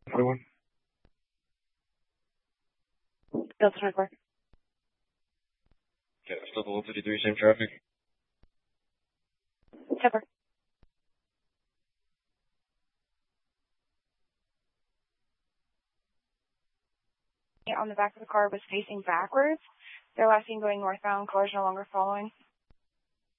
21. Delta 24. Okay, still the 153, same traffic. Pepper. On the back of the car was facing backwards. They're last seen going northbound. Cars no longer following.